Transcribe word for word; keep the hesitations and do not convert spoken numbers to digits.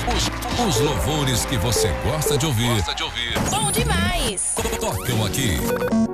Os, os louvores que você gosta de ouvir. Gosta de ouvir. Bom demais! Tocam aqui.